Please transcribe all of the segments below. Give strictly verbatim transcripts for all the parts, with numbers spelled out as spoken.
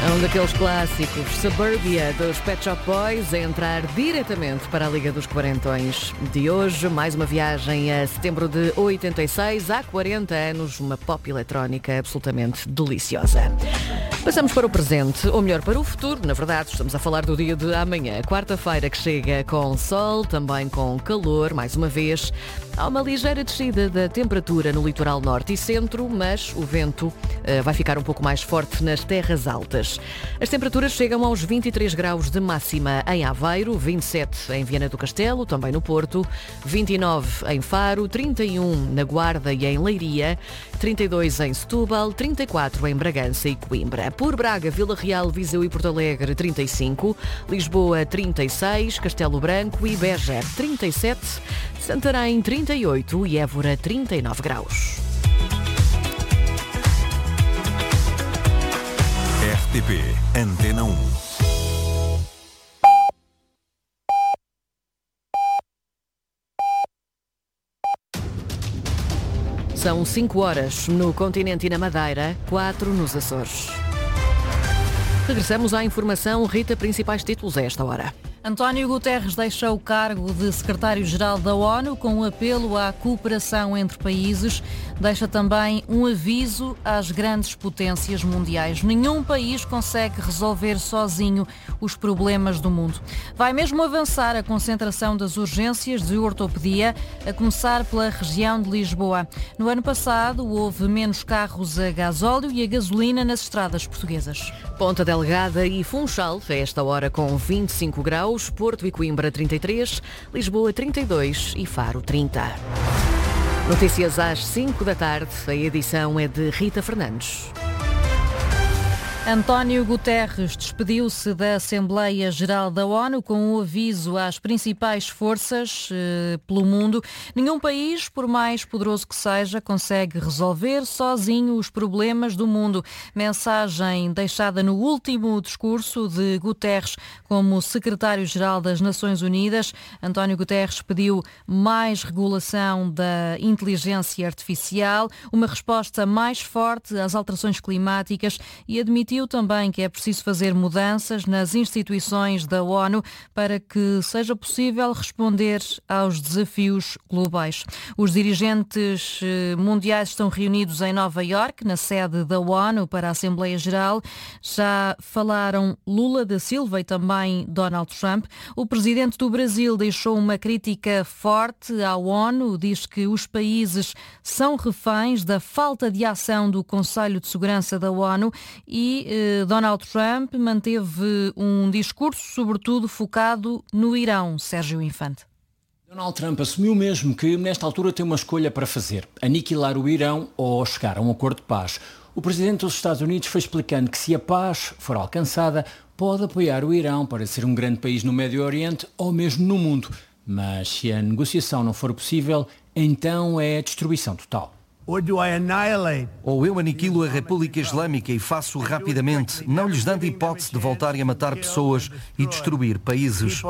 Um daqueles clássicos, Suburbia, dos Pet Shop Boys, a entrar diretamente para a Liga dos Quarentões de hoje. Mais uma viagem a setembro de oitenta e seis, há quarenta anos, uma pop eletrónica absolutamente deliciosa. Passamos para o presente, ou melhor, para o futuro. Na verdade, estamos a falar do dia de amanhã, quarta-feira, que chega com sol, também com calor, mais uma vez. Há uma ligeira descida da temperatura no litoral norte e centro, mas o vento uh, vai ficar um pouco mais forte nas terras altas. As temperaturas chegam aos vinte e três graus de máxima em Aveiro, vinte e sete em Viana do Castelo, também no Porto, vinte e nove em Faro, trinta e um na Guarda e em Leiria, trinta e dois em Setúbal, trinta e quatro em Bragança e Coimbra. Por Braga, Vila Real, Viseu e Porto Alegre, trinta e cinco, Lisboa, trinta e seis, Castelo Branco e Beja, trinta e sete, Santarém, trinta e oito e Évora, trinta e nove graus. R T P Antena um. São cinco horas no continente e na Madeira, quatro nos Açores. Regressamos à informação. Rita, principais títulos a esta hora. António Guterres deixa o cargo de secretário-geral da ONU com um apelo à cooperação entre países. Deixa também um aviso às grandes potências mundiais. Nenhum país consegue resolver sozinho os problemas do mundo. Vai mesmo avançar a concentração das urgências de ortopedia, a começar pela região de Lisboa. No ano passado houve menos carros a gasóleo e a gasolina nas estradas portuguesas. Ponta Delgada e Funchal, a esta hora com vinte e cinco graus. Porto e Coimbra trinta e três, Lisboa trinta e dois e Faro trinta. Notícias às cinco da tarde, a edição é de Rita Fernandes. António Guterres despediu-se da Assembleia Geral da ONU com um aviso às principais forças eh, pelo mundo. Nenhum país, por mais poderoso que seja, consegue resolver sozinho os problemas do mundo. Mensagem deixada no último discurso de Guterres como secretário-geral das Nações Unidas. António Guterres pediu mais regulação da inteligência artificial, uma resposta mais forte às alterações climáticas e admitiu também que é preciso fazer mudanças nas instituições da ONU para que seja possível responder aos desafios globais. Os dirigentes mundiais estão reunidos em Nova Iorque, na sede da ONU, para a Assembleia Geral. Já falaram Lula da Silva e também Donald Trump. O presidente do Brasil deixou uma crítica forte à ONU, diz que os países são reféns da falta de ação do Conselho de Segurança da ONU e Donald Trump manteve um discurso, sobretudo, focado no Irão. Sérgio Infante. Donald Trump assumiu mesmo que, nesta altura, tem uma escolha para fazer: aniquilar o Irão ou chegar a um acordo de paz. O presidente dos Estados Unidos foi explicando que, se a paz for alcançada, pode apoiar o Irão para ser um grande país no Médio Oriente ou mesmo no mundo. Mas, se a negociação não for possível, então é a destruição total. Ou eu aniquilo a República Islâmica e faço rapidamente, não lhes dando hipótese de voltarem a matar pessoas e destruir países.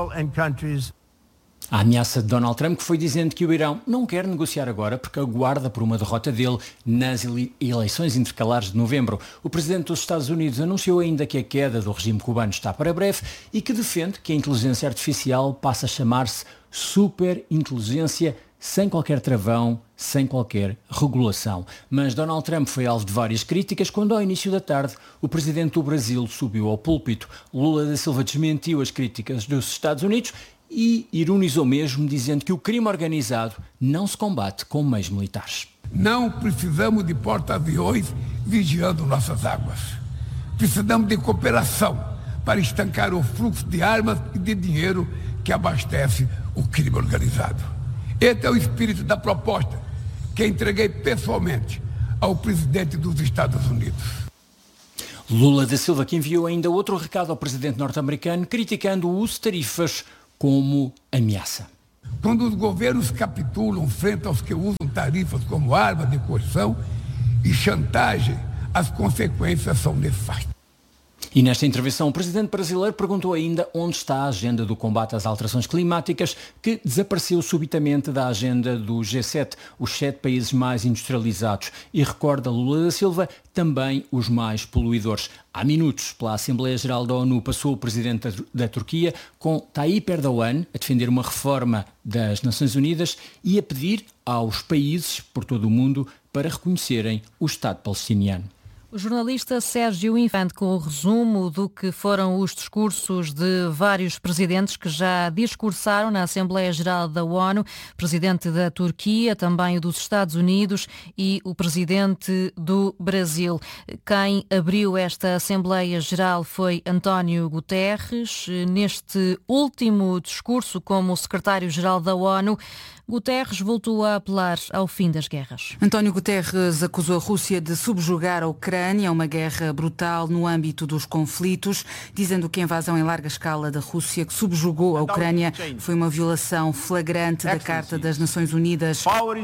A ameaça de Donald Trump, que foi dizendo que o Irão não quer negociar agora porque aguarda por uma derrota dele nas ele- eleições intercalares de novembro. O presidente dos Estados Unidos anunciou ainda que a queda do regime cubano está para breve e que defende que a inteligência artificial passa a chamar-se superinteligência, sem qualquer travão, sem qualquer regulação. Mas Donald Trump foi alvo de várias críticas quando, ao início da tarde, o presidente do Brasil subiu ao púlpito. Lula da Silva desmentiu as críticas dos Estados Unidos e ironizou mesmo, dizendo que o crime organizado não se combate com meios militares. Não precisamos de porta-aviões vigiando nossas águas. Precisamos de cooperação para estancar o fluxo de armas e de dinheiro que abastece o crime organizado. Esse é o espírito da proposta que entreguei pessoalmente ao presidente dos Estados Unidos. Lula da Silva, que enviou ainda outro recado ao presidente norte-americano, criticando o uso de tarifas como ameaça. Quando os governos capitulam frente aos que usam tarifas como arma de coerção e chantagem, as consequências são nefastas. E nesta intervenção, o presidente brasileiro perguntou ainda onde está a agenda do combate às alterações climáticas, que desapareceu subitamente da agenda do G sete, os sete países mais industrializados. E recorda Lula da Silva, também os mais poluidores. Há minutos, pela Assembleia Geral da ONU, passou o presidente da Turquia, com Tayyip Erdogan, a defender uma reforma das Nações Unidas e a pedir aos países por todo o mundo para reconhecerem o Estado palestiniano. O jornalista Sérgio Infante com o resumo do que foram os discursos de vários presidentes que já discursaram na Assembleia Geral da ONU, presidente da Turquia, também o dos Estados Unidos e o presidente do Brasil. Quem abriu esta Assembleia Geral foi António Guterres. Neste último discurso como secretário-geral da ONU, Guterres voltou a apelar ao fim das guerras. António Guterres acusou a Rússia de subjugar a Ucrânia, uma guerra brutal no âmbito dos conflitos, dizendo que a invasão em larga escala da Rússia que subjugou a Ucrânia foi uma violação flagrante da Carta das Nações Unidas.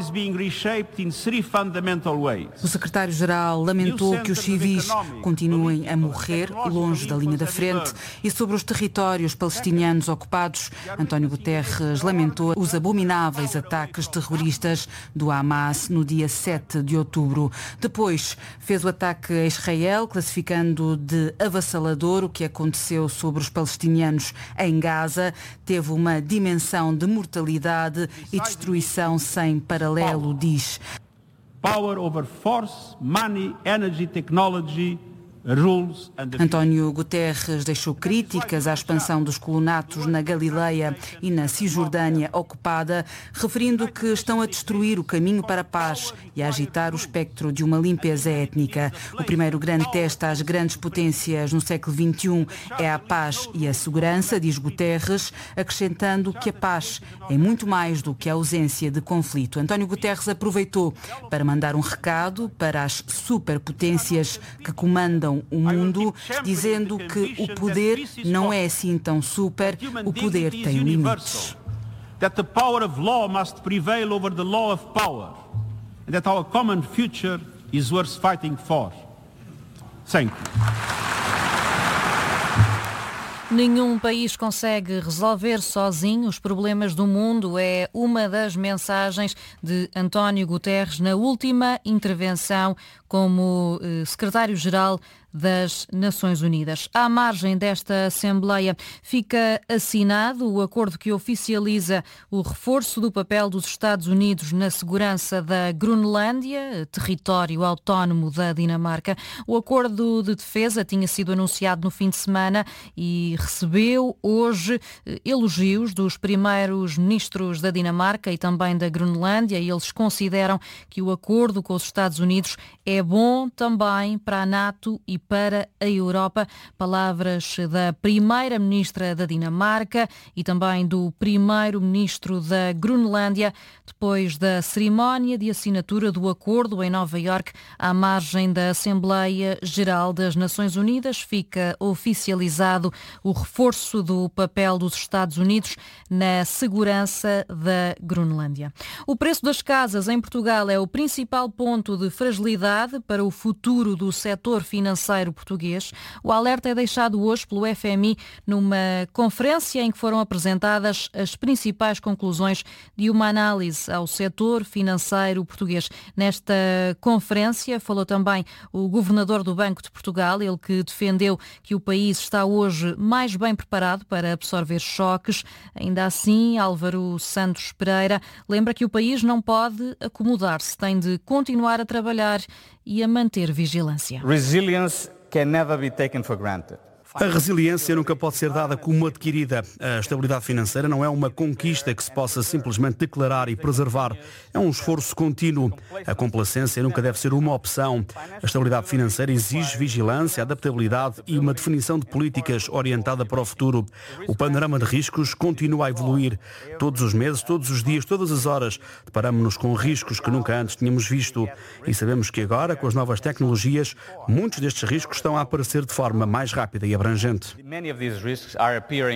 O secretário-geral lamentou que os civis continuem a morrer longe da linha da frente e sobre os territórios palestinianos ocupados. António Guterres lamentou os abomináveis ataques terroristas do Hamas no dia sete de outubro. Depois fez o ataque a Israel, classificando de avassalador o que aconteceu sobre os palestinianos em Gaza. Teve uma dimensão de mortalidade e destruição sem paralelo, diz. Power over force, money, energy, technology. António Guterres deixou críticas à expansão dos colonatos na Galileia e na Cisjordânia ocupada, referindo que estão a destruir o caminho para a paz e a agitar o espectro de uma limpeza étnica. O primeiro grande teste às grandes potências no século vinte e um é a paz e a segurança, diz Guterres, acrescentando que a paz é muito mais do que a ausência de conflito. António Guterres aproveitou para mandar um recado para as superpotências que comandam o mundo, dizendo que o poder não é assim tão super, o poder tem limites. That the power of law must prevail over the law of power, and that our common future is worth fighting for. Thank you. Nenhum país consegue resolver sozinho os problemas do mundo. É uma das mensagens de António Guterres na última intervenção como eh, secretário-geral das Nações Unidas. À margem desta Assembleia fica assinado o acordo que oficializa o reforço do papel dos Estados Unidos na segurança da Groenlândia, território autónomo da Dinamarca. O acordo de defesa tinha sido anunciado no fim de semana e recebeu hoje elogios dos primeiros ministros da Dinamarca e também da Groenlândia. Eles consideram que o acordo com os Estados Unidos é bom também para a NATO e para a Europa. Palavras da primeira-ministra da Dinamarca e também do primeiro-ministro da Groenlândia, depois da cerimónia de assinatura do acordo em Nova Iorque, à margem da Assembleia Geral das Nações Unidas. Fica oficializado o reforço do papel dos Estados Unidos na segurança da Groenlândia. O preço das casas em Portugal é o principal ponto de fragilidade para o futuro do setor financeiro português. O alerta é deixado hoje pelo F M I numa conferência em que foram apresentadas as principais conclusões de uma análise ao setor financeiro português. Nesta conferência falou também o governador do Banco de Portugal, ele que defendeu que o país está hoje mais bem preparado para absorver choques. Ainda assim, Álvaro Santos Pereira lembra que o país não pode acomodar-se, tem de continuar a trabalhar e a manter vigilância. Resilience can never be taken for granted. A resiliência nunca pode ser dada como adquirida. A estabilidade financeira não é uma conquista que se possa simplesmente declarar e preservar. É um esforço contínuo. A complacência nunca deve ser uma opção. A estabilidade financeira exige vigilância, adaptabilidade e uma definição de políticas orientada para o futuro. O panorama de riscos continua a evoluir. Todos os meses, todos os dias, todas as horas, deparamos-nos com riscos que nunca antes tínhamos visto. E sabemos que agora, com as novas tecnologias, muitos destes riscos estão a aparecer de forma mais rápida e abrangente. Many of these risks are appearing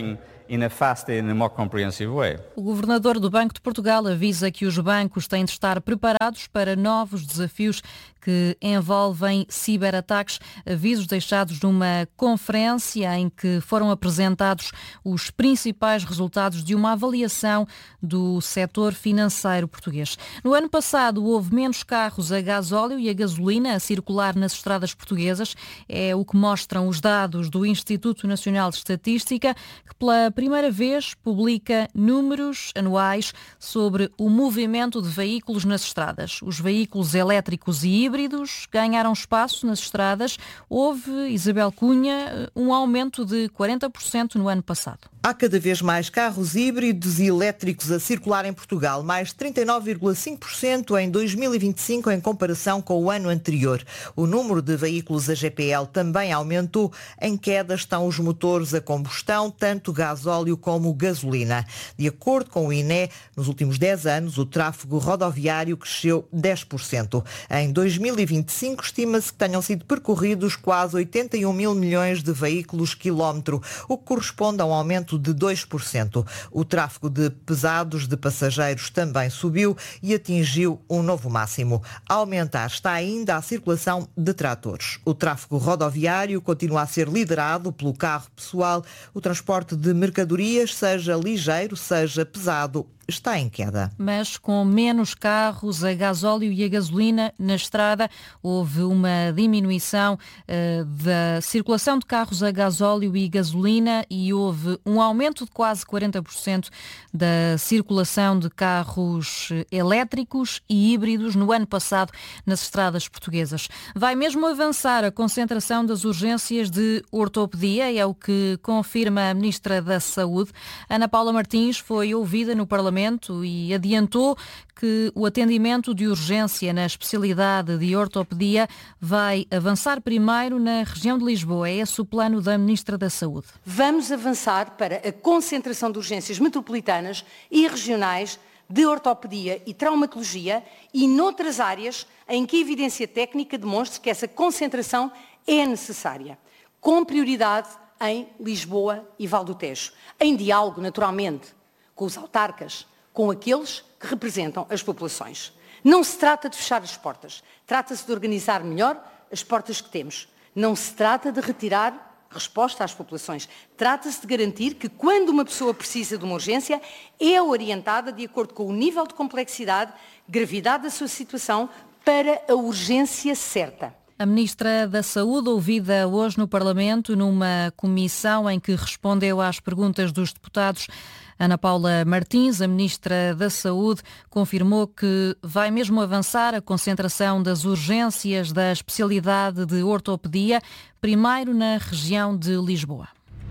in a faster and more comprehensive way. O governador do Banco de Portugal avisa que os bancos têm de estar preparados para novos desafios que envolvem ciberataques, avisos deixados numa conferência em que foram apresentados os principais resultados de uma avaliação do setor financeiro português. No ano passado houve menos carros a gasóleo e a gasolina a circular nas estradas portuguesas, é o que mostram os dados do Instituto Nacional de Estatística, que pela primeira vez publica números anuais sobre o movimento de veículos nas estradas. Os veículos elétricos e híbridos ganharam espaço nas estradas. Houve, Isabel Cunha, um aumento de quarenta por cento no ano passado. Há cada vez mais carros híbridos e elétricos a circular em Portugal, mais trinta e nove vírgula cinco por cento em dois mil e vinte e cinco em comparação com o ano anterior. O número de veículos a G P L também aumentou. Em queda estão os motores a combustão, tanto gasóleo como gasolina. De acordo com o I N E, nos últimos dez anos o tráfego rodoviário cresceu dez por cento. Em dois mil e vinte e cinco estima-se que tenham sido percorridos quase oitenta e um mil milhões de veículos quilómetro, o que corresponde a um aumento de dois por cento. O tráfego de pesados de passageiros também subiu e atingiu um novo máximo. A aumentar está ainda a circulação de tratores. O tráfego rodoviário continua a ser liderado pelo carro pessoal. O transporte de mercadorias, seja ligeiro, seja pesado, está em queda. Mas com menos carros a gasóleo e a gasolina na estrada, houve uma diminuição uh, da circulação de carros a gasóleo e gasolina e houve um aumento de quase quarenta por cento da circulação de carros elétricos e híbridos no ano passado nas estradas portuguesas. Vai mesmo avançar a concentração das urgências de ortopedia, é o que confirma a Ministra da Saúde. Ana Paula Martins foi ouvida no Parlamento e adiantou que o atendimento de urgência na especialidade de ortopedia vai avançar primeiro na região de Lisboa. É esse o plano da Ministra da Saúde. Vamos avançar para a concentração de urgências metropolitanas e regionais de ortopedia e traumatologia e noutras áreas em que a evidência técnica demonstre que essa concentração é necessária, com prioridade em Lisboa e Val do Tejo, em diálogo, naturalmente, com os autarcas, com aqueles que representam as populações. Não se trata de fechar as portas, trata-se de organizar melhor as portas que temos. Não se trata de retirar resposta às populações. Trata-se de garantir que, quando uma pessoa precisa de uma urgência, é orientada de acordo com o nível de complexidade, gravidade da sua situação, para a urgência certa. A Ministra da Saúde, ouvida hoje no Parlamento, numa comissão em que respondeu às perguntas dos deputados, Ana Paula Martins, a Ministra da Saúde, confirmou que vai mesmo avançar a concentração das urgências da especialidade de ortopedia, primeiro na região de Lisboa.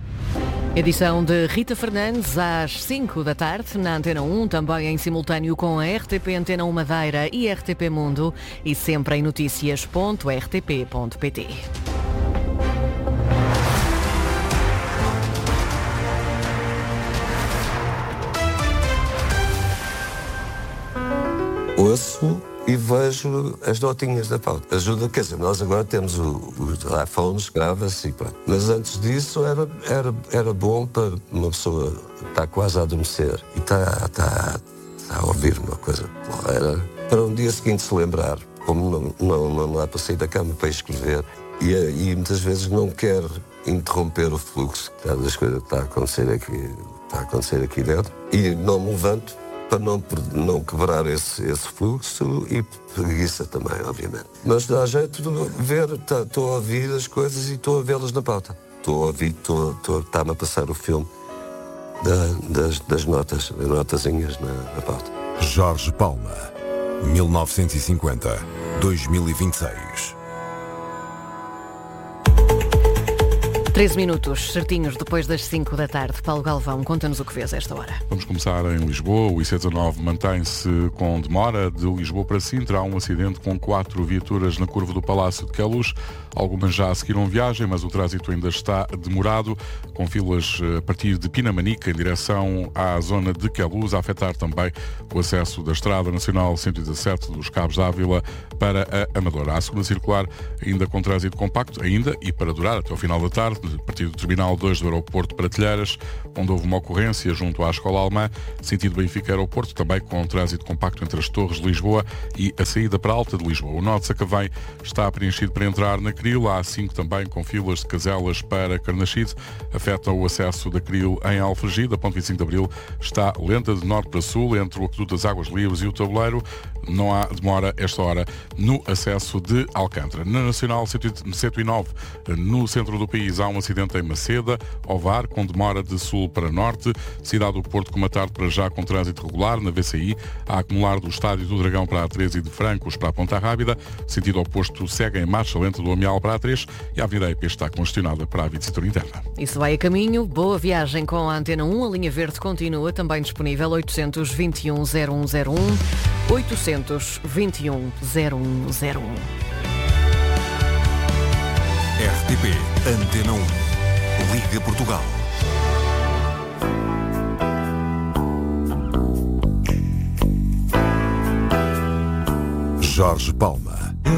Edição de Rita Fernandes às cinco da tarde na Antena um, também em simultâneo com a R T P Antena um Madeira e R T P Mundo e sempre em notícias ponto r t p ponto p t. Ouço e vejo as notinhas da pauta. Ajuda, quer dizer, nós agora temos o, os iPhones, grava-se e pronto. Mas antes disso era, era, era bom para uma pessoa estar quase a adormecer e está, está, está a ouvir uma coisa. Era para um dia seguinte se lembrar, como não, não, não dá para sair da cama para escrever e, e muitas vezes não quer interromper o fluxo das coisas que está a acontecer aqui, está a acontecer aqui dentro e não me levanto para não, não quebrar esse, esse fluxo e preguiça também, obviamente. Mas dá jeito de ver, estou tá, a ouvir as coisas e estou a vê-las na pauta. Estou a ouvir, está-me a passar o filme da, das, das notas, das notazinhas na, na pauta. Jorge Palma, mil novecentos e cinquenta a dois mil e vinte e seis. treze minutos, certinhos depois das cinco da tarde. Paulo Galvão, conta-nos o que vês a esta hora. Vamos começar em Lisboa. O I C dezanove mantém-se com demora. De Lisboa para Sintra há um acidente com quatro viaturas na curva do Palácio de Queluz. Algumas já seguiram viagem, mas o trânsito ainda está demorado, com filas a partir de Pinamanica em direção à zona de Queluz, a afetar também o acesso da Estrada Nacional cento e dezassete dos Cabos de Ávila para a Amadora. A segunda circular ainda com trânsito compacto, ainda e para durar até ao final da tarde, a partir do Terminal dois do Aeroporto para Telheiras, onde houve uma ocorrência junto à Escola Alemã, sentido Benfica-Aeroporto, também com um trânsito compacto entre as Torres de Lisboa e a saída para a Alta de Lisboa. O nó de Sacavém está preenchido para entrar na Cril, há cinco também com filas de Caselas para Carnaxide, afeta o acesso da Cril em Alfragide. A ponte vinte e cinco de Abril está lenta de norte para sul, entre o Aqueduto das Águas Livres e o Tabuleiro. Não há demora esta hora no acesso de Alcântara. Na Nacional cento e nove, no centro do país, há um acidente em Maceda, Ovar, com demora de sul para norte. Cidade do Porto, com uma tarde para já com trânsito regular. Na V C I, a acumular do Estádio do Dragão para a três e de Francos para a Ponta Rábida. Sentido oposto segue em marcha lenta do Amial para a três e a Avenida E P está congestionada para a vinte cintura interna. Isso vai a caminho. Boa viagem com a Antena um. A linha verde continua também disponível. oitocentos e vinte e um, zero um zero um. oitocentos e vinte e um, zero um zero um. R T P Antena um. Liga Portugal. Jorge Palma.